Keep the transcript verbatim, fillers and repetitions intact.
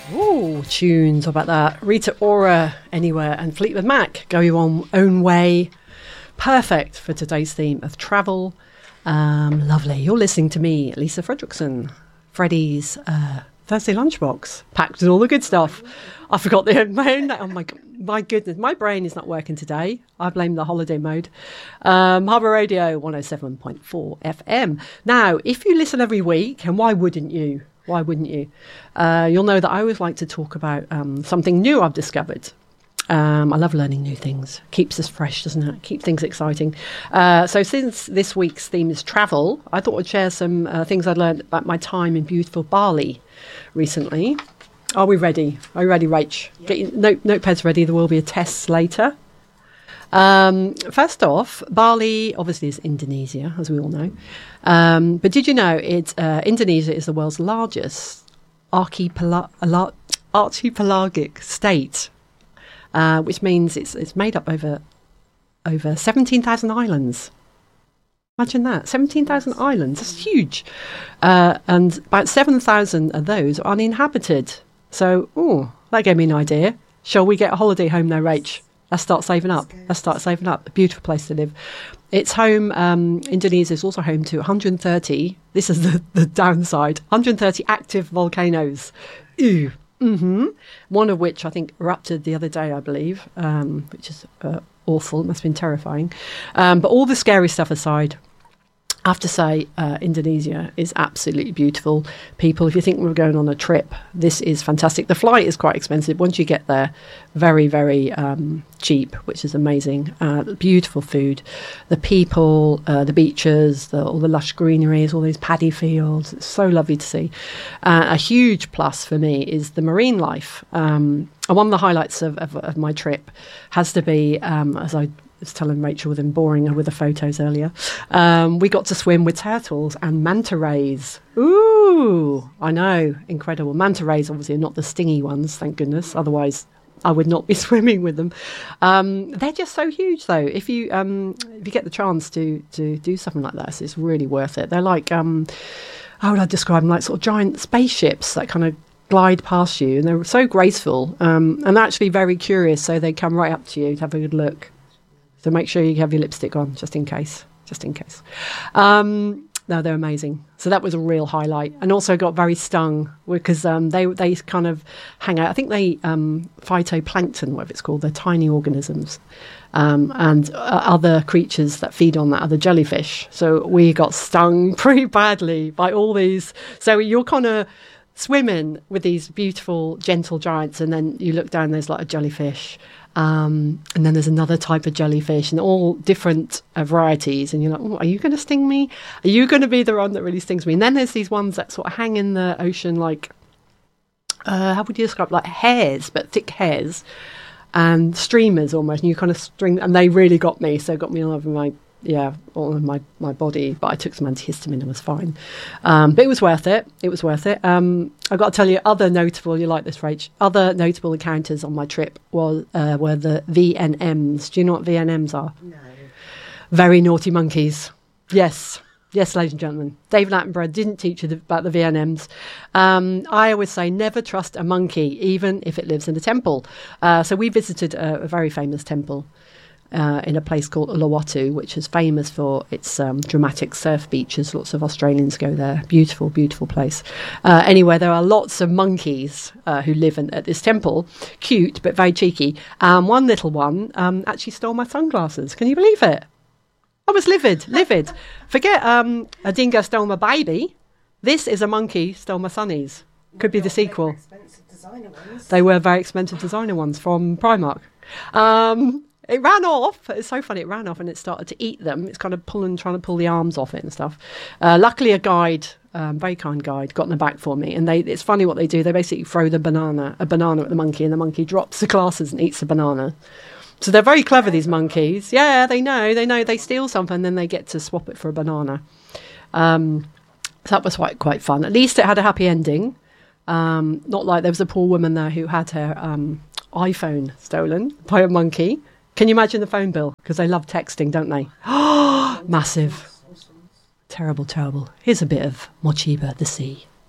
Ooh, tunes. How about that? Rita Ora, Anywhere, and Fleetwood Mac, Go Your Own, Own Way. Perfect for today's theme of travel. Um, lovely. You're listening to me, Lisa Fredrickson, Freddie's uh, Thursday Lunchbox, packed with all the good stuff. I forgot the my own. Oh my, my goodness, my brain is not working today. I blame the holiday mode. Um, Harbour Radio one oh seven point four F M. Now, if you listen every week, and why wouldn't you? Why wouldn't you? Uh, you'll know that I always like to talk about um, something new I've discovered. Um, I love learning new things. Keeps us fresh, doesn't it? Keeps things exciting. Uh, so since this week's theme is travel, I thought I'd share some uh, things I'd learned about my time in beautiful Bali recently. Are we ready? Are you ready, Rach? Yep. Get your note, notepads ready. There will be a test later. Um, first off, Bali obviously is Indonesia, as we all know. Um, but did you know it? Uh, Indonesia is the world's largest archipela- archipelagic state, uh, which means it's it's made up over over seventeen thousand islands. Imagine that, seventeen thousand islands. That's huge, uh, and about seven thousand of those are uninhabited. So, oh, that gave me an idea. Shall we get a holiday home now, Rach? Let's start saving up. Let's start saving up. A beautiful place to live. It's home, um, Indonesia is also home to one hundred thirty, this is the, the downside, one hundred thirty active volcanoes. Ew. Mm-hmm. One of which I think erupted the other day, I believe, um, which is uh, awful. It must have been terrifying. Um, but all the scary stuff aside, I have to say, uh, Indonesia is absolutely beautiful. People, if you think we're going on a trip, this is fantastic. The flight is quite expensive. Once you get there, very, very um, cheap, which is amazing. Uh, beautiful food. The people, uh, the beaches, the, all the lush greeneries, all these paddy fields. It's so lovely to see. Uh, a huge plus for me is the marine life. Um, and one of the highlights of, of, of my trip has to be, um, as I was telling Rachel and boring her with the photos earlier, um, we got to swim with turtles and manta rays. Ooh, I know, incredible. Manta rays obviously are not the stingy ones, thank goodness. Otherwise, I would not be swimming with them. Um, they're just so huge, though. If you um, if you get the chance to to do something like this, it's really worth it. They're like, um, how would I describe them? Like sort of giant spaceships that kind of glide past you, and they're so graceful um, and actually very curious. So they come right up to you to have a good look. So make sure you have your lipstick on, just in case, just in case. Um, no, they're amazing. So that was a real highlight. And also got very stung because um, they they kind of hang out. I think they um, phytoplankton, whatever it's called, they're tiny organisms. Um, and uh, other creatures that feed on that, other jellyfish. So we got stung pretty badly by all these. So you're kind of swimming with these beautiful, gentle giants, and then you look down, there's like a jellyfish. Um, and then there's another type of jellyfish, and all different uh, varieties. And you're like, oh, are you going to sting me? Are you going to be the one that really stings me? And then there's these ones that sort of hang in the ocean like, uh, how would you describe, like hairs, but thick hairs and streamers almost. And you kind of string, and they really got me. So got me all over my, yeah, all over my, my body. But I took some antihistamine and was fine. Um, but it was worth it. It was worth it. Um, I've got to tell you, other notable, you like this, Rach, other notable encounters on my trip was, uh, were the V N Ms. Do you know what V N Ms are? No. Very naughty monkeys. Yes. Yes, ladies and gentlemen. David Attenborough didn't teach you the, about the V N Ms. Um, I always say never trust a monkey, even if it lives in a temple. Uh, so we visited a, a very famous temple Uh, in a place called Uluwatu, which is famous for its um, dramatic surf beaches. Lots of Australians go there. Beautiful, beautiful place. Uh, anyway, there are lots of monkeys uh, who live in, at this temple. Cute, but very cheeky. Um, one little one um, actually stole my sunglasses. Can you believe it? I was livid, livid. Forget um, a dingo stole my baby. This is a monkey stole my sunnies. Could be the sequel. Expensive designer ones. They were very expensive designer ones from Primark. Um... It ran off. It's so funny. It ran off and it started to eat them. It's kind of pulling, trying to pull the arms off it and stuff. Uh, luckily, a guide, um, very kind guide, got in the back for me. And they, it's funny what they do. They basically throw the banana, a banana at the monkey, and the monkey drops the glasses and eats the banana. So they're very clever, these monkeys. Yeah, they know. They know. They steal something, then they get to swap it for a banana. Um, so that was quite quite fun. At least it had a happy ending. Um, not like there was a poor woman there who had her um, iPhone stolen by a monkey. Can you imagine the phone bill? Because they love texting, don't they? Oh, massive. Terrible, terrible. Here's a bit of Mochiba, the sea.